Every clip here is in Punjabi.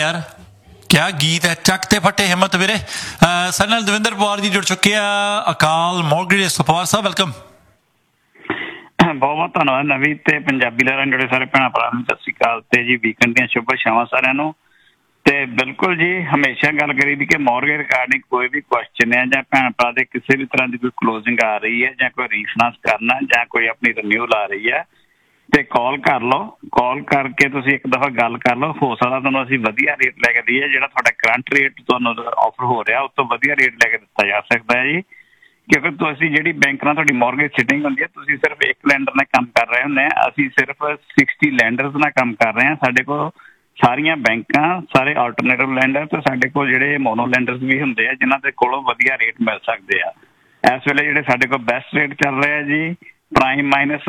यार, क्या गीत है। चक ते फटे हिम्मत वीरे। ਸਾਡੇ ਨਾਲ ਦਵਿੰਦਰ ਪਵਾਰ ਜੀ ਜੁੜ ਚੁੱਕੇ ਆ, ਅਕਾਲ ਮੋਰਗੇਜ ਪਵਾਰ ਸਾਹਿਬ, ਵੈਲਕਮ। ਬਹੁਤ ਬਹੁਤ ਧੰਨਵਾਦ ਨਵੀ ਤੇ ਪੰਜਾਬੀ ਲਹਿਰਾਂ ਜੁੜੇ ਸਾਰੇ ਭੈਣਾਂ ਭਰਾ ਨੂੰ ਸਤਿ ਸ਼੍ਰੀ ਅਕਾਲ ਤੇ ਜੀ ਵੀਕਐਂਡ ਦੀਆਂ ਸ਼ੁਭ ਇਛਾਵਾਂ ਸਾਰਿਆਂ ਨੂੰ। ਤੇ ਬਿਲਕੁਲ ਜੀ, ਹਮੇਸ਼ਾ ਗੱਲ ਕਰੀ ਦੀ ਕਿ ਮੋਰਗੇਜ ਰਿਗਾਰਡਿੰਗ ਕੋਈ ਵੀ ਕੁਐਸਚਨ ਹੈ ਜਾਂ ਭੈਣ ਭਰਾ ਦੇ ਕਿਸੇ ਵੀ ਤਰ੍ਹਾਂ ਦੀ ਕੋਈ ਕਲੋਜ਼ਿੰਗ ਆ ਰਹੀ ਹੈ ਜਾਂ ਕੋਈ ਰੀਫਾਈਨਾਂਸ ਕਰਨਾ ਜਾਂ ਕੋਈ ਆਪਣੀ ਰਿਨਿਊਲ ਆ ਰਹੀ ਹੈ ਤੇ ਕਾਲ ਕਰ ਲਓ। ਕਾਲ ਕਰਕੇ ਤੁਸੀਂ ਇੱਕ ਦਫਾ ਗੱਲ ਕਰ ਲਓ, ਹੋ ਸਕਦਾ ਤੁਹਾਨੂੰ ਅਸੀਂ ਵਧੀਆ ਰੇਟ ਲੈ ਕੇ ਦਈਏ। ਜਿਹੜਾ ਤੁਹਾਡਾ ਕਰੰਟ ਰੇਟ ਤੁਹਾਨੂੰ ਆਫਰ ਹੋ ਰਿਹਾ ਉਸ ਤੋਂ ਵਧੀਆ ਰੇਟ ਲੈ ਕੇ ਦਿੱਤਾ ਜਾ ਸਕਦਾ ਹੈ ਜੀ। ਕਿਉਂਕਿ ਤੁਸੀਂ ਜਿਹੜੀ ਬੈਂਕ ਨਾਲ ਤੁਹਾਡੀ ਮੋਰਗੇਜ ਸਿਟਿੰਗ ਹੁੰਦੀ ਹੈ, ਤੁਸੀਂ ਸਿਰਫ ਇੱਕ ਲੈਂਡਰ ਨਾਲ ਕੰਮ ਕਰ ਰਹੇ ਹੁੰਦੇ ਆ, ਅਸੀਂ ਸਿਰਫ 60 ਲੈਂਡਰਸ ਨਾਲ ਕੰਮ ਕਰ ਰਹੇ ਹਾਂ। ਸਾਡੇ ਕੋਲ ਸਾਰੀਆਂ ਬੈਂਕਾਂ, ਸਾਰੇ ਆਲਟਰਨੇਟਿਵ ਲੈਂਡਰ ਤੇ ਸਾਡੇ ਕੋਲ ਜਿਹੜੇ ਮੋਨੋ ਲੈਂਡਰਸ ਵੀ ਹੁੰਦੇ ਆ ਜਿਨ੍ਹਾਂ ਦੇ ਕੋਲੋਂ ਵਧੀਆ ਰੇਟ ਮਿਲ ਸਕਦੇ ਆ। ਇਸ ਵੇਲੇ ਜਿਹੜੇ ਸਾਡੇ ਕੋਲ ਬੈਸਟ ਰੇਟ ਚੱਲ ਰਿਹਾ ਜੀ, ਪ੍ਰਾਈਮ ਮਾਈਨਸ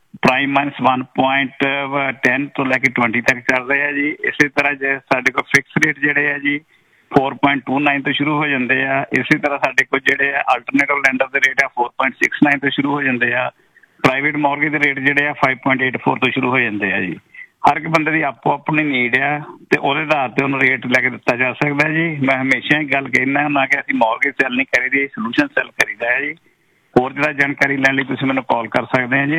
1.10 ਤੋਂ ਲੈ ਕੇ 20 ਤੱਕ ਚੱਲ ਰਹੇ ਆ ਜੀ। ਇਸੇ ਤਰ੍ਹਾਂ ਜੇ ਸਾਡੇ ਕੋਲ ਫਿਕਸ ਰੇਟ ਜਿਹੜੇ ਆ ਜੀ 4.29 ਤੋਂ ਸ਼ੁਰੂ ਹੋ ਜਾਂਦੇ ਆ। ਇਸੇ ਤਰ੍ਹਾਂ ਸਾਡੇ ਕੋਲ ਜਿਹੜੇ ਆ ਆਲਟਰਨੇਟਿਵ ਲੈਂਡਰ ਦੇ ਰੇਟ ਆ 4.69 ਤੋਂ ਸ਼ੁਰੂ ਹੋ ਜਾਂਦੇ ਆ। ਪ੍ਰਾਈਵੇਟ ਮੋਰਗੇਜ ਦੇ ਰੇਟ ਜਿਹੜੇ ਆ 5.84 ਤੋਂ ਸ਼ੁਰੂ ਹੋ ਜਾਂਦੇ ਆ ਜੀ। ਹਰ ਇੱਕ ਬੰਦੇ ਦੀ ਆਪੋ ਆਪਣੀ ਨੀਡ ਆ ਤੇ ਉਹਦੇ ਆਧਾਰ ਤੇ ਉਹਨੂੰ ਰੇਟ ਲੈ ਕੇ ਦਿੱਤਾ ਜਾ ਸਕਦਾ ਜੀ। ਮੈਂ ਹਮੇਸ਼ਾ ਹੀ ਗੱਲ ਕਹਿੰਦਾ ਹੁੰਦਾ ਕਿ ਅਸੀਂ ਮੋਰਗੇਜ ਸੈਲ ਨਹੀਂ ਕਰੀਦੀ, ਸੋਲੂਸ਼ਨ ਸੈਲ ਕਰੀਦਾ ਹੈ ਜੀ। ਹੋਰ ਜਿਹੜਾ ਜਾਣਕਾਰੀ ਲੈਣ ਲਈ ਤੁਸੀਂ ਮੈਨੂੰ ਕਾਲ ਕਰ ਸਕਦੇ ਆ ਜੀ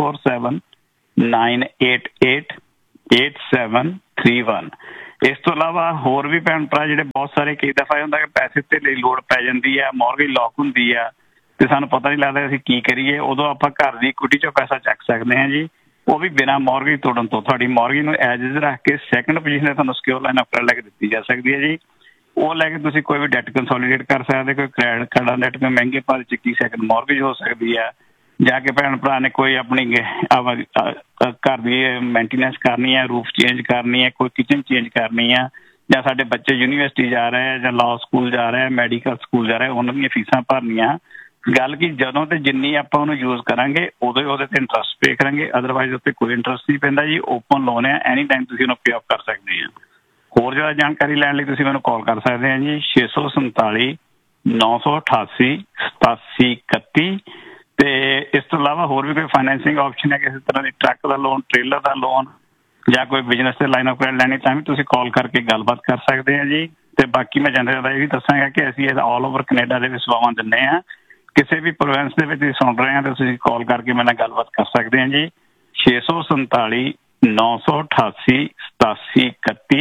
6479888731। ਇਸ ਤੋਂ ਇਲਾਵਾ ਹੋਰ ਵੀ ਭੈਣ ਭਰਾ ਜਿਹੜੇ ਬਹੁਤ ਸਾਰੇ ਕਈ ਦਫਾ ਹੁੰਦਾ ਕਿ ਪੈਸੇ ਤੇ ਲਈ ਲੋੜ ਪੈ ਜਾਂਦੀ ਆ, ਮੋਰਗੇਜ ਲੌਕ ਹੁੰਦੀ ਆ ਤੇ ਸਾਨੂੰ ਪਤਾ ਨਹੀਂ ਲੱਗਦਾ ਅਸੀਂ ਕੀ ਕਰੀਏ। ਉਦੋਂ ਆਪਾਂ ਘਰ ਦੀ ਇਕੁਇਟੀ ਚੋਂ ਪੈਸਾ ਚੱਕ ਸਕਦੇ ਹਾਂ ਜੀ, ਉਹ ਵੀ ਬਿਨਾਂ ਮੋਰਗੇਜ ਤੋੜਨ ਤੋਂ। ਤੁਹਾਡੀ ਮੋਰਗੇਜ ਨੂੰ ਐਜ ਇਜ਼ ਰੱਖ ਕੇ ਸੈਕਿੰਡ ਪੋਜੀਸ਼ਨ ਤੇ ਤੁਹਾਨੂੰ ਸਿਕਿਉਰ ਲਾਈਨ ਆਫ ਕ੍ਰੈਡਿਟ ਲੈ ਕੇ ਦਿੱਤੀ ਜਾ ਸਕਦੀ ਹੈ ਜੀ। ਉਹ ਲੈ ਕੇ ਤੁਸੀਂ ਕੋਈ ਵੀ ਡੈਟ ਕੰਸੋਲੀਡੇਟ ਕਰ ਸਕਦੇ, ਕੋਈ ਕ੍ਰੈਡਿਟ ਕਾਰਡਾਂ ਡੈਟ ਕੋਈ ਮਹਿੰਗੇ ਭਾਅ ਚ ਕੀ ਸੈਕਿੰਡ ਮੋਰਗੇਜ ਹੋ ਸਕਦੀ ਆ। ਜਾ ਕੇ ਭੈਣ ਭਰਾ ਨੇ ਕੋਈ ਆਪਣੀ ਘਰ ਦੀ ਮੇਨਟੇਨੈਂਸ ਕਰਨੀ ਹੈ, ਰੂਫ ਚੇਂਜ ਕਰਨੀ ਹੈ, ਕੋਈ ਕਿਚਨ ਚੇਂਜ ਕਰਨੀ ਆ, ਜਾਂ ਸਾਡੇ ਬੱਚੇ ਯੂਨੀਵਰਸਿਟੀ ਜਾ ਰਹੇ ਆ ਜਾਂ ਲਾਅ ਸਕੂਲ ਜਾ ਰਹੇ ਆ, ਮੈਡੀਕਲ ਸਕੂਲ ਜਾ ਰਹੇ, ਉਹਨਾਂ ਦੀਆਂ ਫੀਸਾਂ ਭਰਨੀਆਂ। ਗੱਲ ਕੀ ਜਦੋਂ ਤੇ ਜਿੰਨੀ ਆਪਾਂ ਉਹਨੂੰ ਯੂਜ਼ ਕਰਾਂਗੇ ਉਦੋਂ ਹੀ ਉਹਦੇ ਤੇ ਇੰਟਰਸਟ ਪੇ ਕਰਾਂਗੇ, ਅਦਰਵਾਈਜ਼ ਉੱਤੇ ਕੋਈ ਇੰਟਰਸਟ ਨਹੀਂ ਪੈਂਦਾ ਜੀ। ਓਪਨ ਲੋਨ ਹੈ, ਐਨੀ ਟਾਈਮ ਤੁਸੀਂ ਉਹਨੂੰ ਪੇ ਆਫ ਕਰ ਸਕਦੇ ਆ। ਹੋਰ ਜ਼ਿਆਦਾ ਜਾਣਕਾਰੀ ਲੈਣ ਲਈ ਤੁਸੀਂ ਮੈਨੂੰ ਕਾਲ ਕਰ ਸਕਦੇ ਆ ਜੀ 647-988-8731। ਤੇ ਇਸ ਤੋਂ ਇਲਾਵਾ ਹੋਰ ਵੀ ਕੋਈ ਫਾਈਨੈਂਸਿੰਗ ਆਪਸ਼ਨ ਹੈ, ਕਿਸੇ ਤਰ੍ਹਾਂ ਦੀ ਟਰੱਕ ਦਾ ਲੋਨ, ਟ੍ਰੇਲਰ ਦਾ ਲੋਨ ਜਾਂ ਕੋਈ ਬਿਜ਼ਨਸ ਦੇ ਲਾਈਨ ਆਫ ਕ੍ਰੈਡਿਟ ਲੈਣੀ ਤਾਂ ਵੀ ਤੁਸੀਂ ਕਾਲ ਕਰਕੇ ਗੱਲਬਾਤ ਕਰ ਸਕਦੇ ਆ ਜੀ। ਤੇ ਬਾਕੀ ਮੈਂ ਜਨਰਲ ਦਾ ਇਹ ਵੀ ਦੱਸਾਂਗਾ ਕਿ ਅਸੀਂ ਆਲ ਓਵਰ ਕੈਨੇਡਾ ਦੇ ਵਿੱਚ ਸੇਵਾਵਾਂ ਦਿੰਦੇ ਹਾਂ। ਕਿਸੇ ਵੀ ਪ੍ਰੋਵਿੰਸ ਦੇ ਵਿੱਚ ਸੁਣ ਰਹੇ ਹਾਂ ਤਾਂ ਤੁਸੀਂ ਕਾਲ ਕਰਕੇ ਮੇਰੇ ਨਾਲ ਗੱਲਬਾਤ ਕਰ ਸਕਦੇ ਹਾਂ ਜੀ 647-988-8731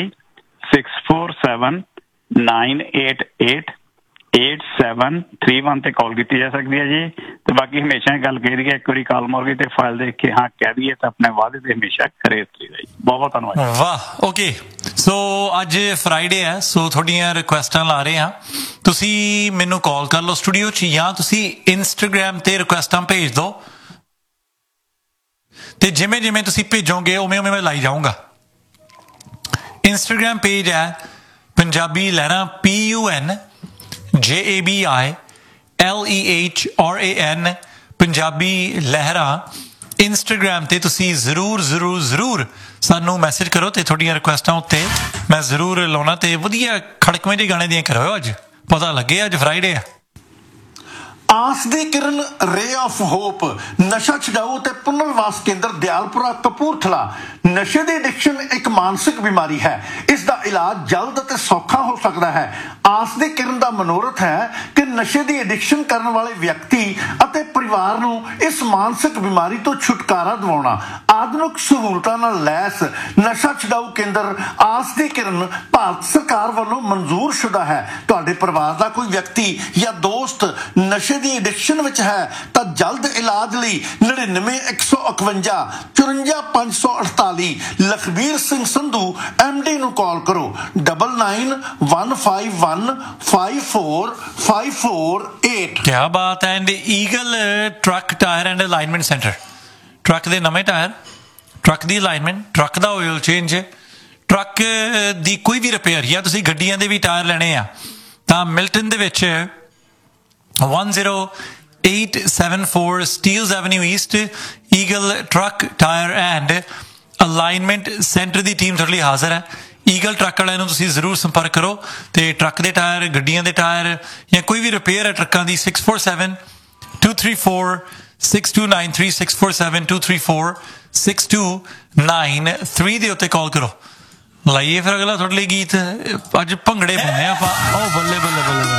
6479888731 ਤੇ ਕਾਲ ਕੀਤੀ ਜਾ ਸਕਦੀ ਹੈ ਜੀ। ਤੇ ਬਾਕੀ ਹਮੇਸ਼ਾ ਗੱਲ ਕਹੀ ਦੀ ਹੈ, ਇੱਕ ਵਾਰੀ ਕਾਲ ਮੋਰਗੇਜ ਤੇ ਫਾਈਲ ਦੇਖ ਕੇ ਹਾਂ ਕਹਿ ਦਈਏ ਤਾਂ ਆਪਣੇ ਵਾਅਦੇ ਤੇ ਹਮੇਸ਼ਾ ਖਰੇ ਉਤਰੀਦਾ ਜੀ। ਬਹੁਤ ਬਹੁਤ ਧੰਨਵਾਦ। ਵਾਹ, ਓਕੇ। ਸੋ ਅੱਜ ਫਰਾਈਡੇ ਹੈ, ਸੋ ਤੁਹਾਡੀਆਂ ਰਿਕੁਐਸਟਾਂ ਲਾ ਰਹੇ ਹਾਂ। ਤੁਸੀਂ ਮੈਨੂੰ ਕਾਲ ਕਰ ਲਓ ਸਟੂਡੀਓ 'ਚ, ਜਾਂ ਤੁਸੀਂ ਇੰਸਟਾਗ੍ਰਾਮ ਤੇ ਰਿਕੁਐਸਟਾਂ ਭੇਜ ਦਿਓ ਤੇ ਜਿਵੇਂ ਜਿਵੇਂ ਤੁਸੀਂ ਭੇਜੋਗੇ ਉਵੇਂ ਉਵੇਂ ਮੈਂ ਲਾਈ ਜਾਊਂਗਾ। ਇੰਸਟਾਗ੍ਰਾਮ ਪੇਜ ਹੈ ਪੰਜਾਬੀ ਲਹਿਰਾਂ, PUNJABILEHRAN ਪੰਜਾਬੀ ਲਹਿਰਾਂ। ਇੰਸਟਾਗ੍ਰਾਮ ਤੇ ਤੁਸੀਂ ਜ਼ਰੂਰ ਸਾਨੂੰ ਮੈਸੇਜ ਕਰੋ ਤੇ ਤੁਹਾਡੀਆਂ ਰਿਕੁਐਸਟਾਂ ਉੱਤੇ ਮੈਂ ਜ਼ਰੂਰ ਲਾਉਣਾ। ਤੇ ਵਧੀਆ ਖੜਕਵੇਂ ਜਿਹੇ ਗਾਣੇ ਦੀਆਂ ਕਰੋ, ਅੱਜ ਪਤਾ ਲੱਗੇ ਅੱਜ ਫਰਾਈਡੇ ਆ। ਆਸ ਦੀ ਕਿਰਨ, ਰੇ ਆਫ ਹੋਪ, ਨਸ਼ਾ ਛਡਾਊ ਤੇ ਪੁਨਰਵਾਸ ਕੇਂਦਰ ਦਿਆਲਪੁਰਾ ਕਪੂਰਥਲਾ। ਨਸ਼ੇ ਦੀ ਐਡਿਕਸ਼ਨ ਇੱਕ ਮਾਨਸਿਕ ਬਿਮਾਰੀ ਹੈ, ਇਸ ਦਾ ਇਲਾਜ ਜਲਦ ਅਤੇ ਸੌਖਾ ਹੋ ਸਕਦਾ ਹੈ। ਆਸ ਦੀ ਕਿਰਨ ਦਾ ਮਨੋਰਥ ਹੈ ਕਿ ਨਸ਼ੇ ਦੀ ਐਡਿਕਸ਼ਨ ਕਰਨ ਵਾਲੇ ਵਿਅਕਤੀ ਅਤੇ ਪਰਿਵਾਰ ਨੂੰ ਇਸ ਮਾਨਸਿਕ ਬਿਮਾਰੀ ਤੋਂ ਛੁਟਕਾਰਾ ਦਿਵਾਉਣਾ। ਆਧੁਨਿਕ ਸਹੂਲਤਾਂ ਨਾਲ ਲੈਸ ਨਸ਼ਾ ਛਡਾਊ ਕੇਂਦਰ ਆਸ ਦੀ ਕਿਰਨ ਭਾਰਤ ਸਰਕਾਰ ਵੱਲੋਂ ਮਨਜ਼ੂਰ ਸ਼ੁਦਾ ਹੈ। ਤੁਹਾਡੇ ਪਰਿਵਾਰ ਦਾ ਕੋਈ ਵਿਅਕਤੀ ਜਾਂ ਦੋਸਤ ਨਸ਼ੇ ਦੀ ਐਡਿਕਸ਼ਨ ਵਿੱਚ ਹੈ ਤਾਂ ਜਲਦ ਇਲਾਜ ਲਈ 99-151 54-548 ਲਖਬੀਰ ਸਿੰਘ ਸੰਧੂ MD ਨੂੰ ਕਾਲ ਕਰੋ 99-151-54548। ਕਿਆ ਬਾਤ ਹੈ। And eagle truck tyre and alignment centre, truck ਦੇ ਨਵੇਂ ਟਾਇਰ, ਟਰੱਕ ਦੀ ਅਲਾਈਨਮੈਂਟ, ਟਰੱਕ ਦਾ ਆਇਲ ਚੇਂਜ, ਟਰੱਕ ਦੀ ਕੋਈ ਵੀ ਰਿਪੇਅਰ, ਜਾਂ ਤੁਸੀਂ ਗੱਡੀਆਂ ਦੇ ਵੀ ਟਾਇਰ ਲੈਣੇ ਆ ਤਾਂ ਮਿਲਟਨ ਦੇ ਵਿੱਚ 10874 Steeles avenue East eagle truck tyre and alignment centre the team ਤੁਹਾਡੇ ਲਈ ਹਾਜ਼ਰ ਹੈ। ਈਗਲ ਟਰੱਕ ਵਾਲਿਆਂ ਨੂੰ ਤੁਸੀਂ ਜ਼ਰੂਰ ਸੰਪਰਕ ਕਰੋ ਤੇ ਟਰੱਕ ਦੇ ਟਾਇਰ, ਗੱਡੀਆਂ ਦੇ ਟਾਇਰ ਜਾਂ ਕੋਈ ਵੀ ਰਿਪੇਅਰ ਹੈ ਟਰੱਕਾਂ ਦੀ 647-234-6293 647-234-6293 ਦੇ ਉੱਤੇ ਕਾਲ ਕਰੋ। ਲਾਈਏ ਫਿਰ ਅਗਲਾ ਤੁਹਾਡੇ ਲਈ ਗੀਤ। ਅੱਜ ਭੰਗੜੇ ਪਾਉਂਦੇ ਆਪਾਂ। ਉਹ ਬੱਲੇ ਬੱਲੇ ਬੱਲੇ।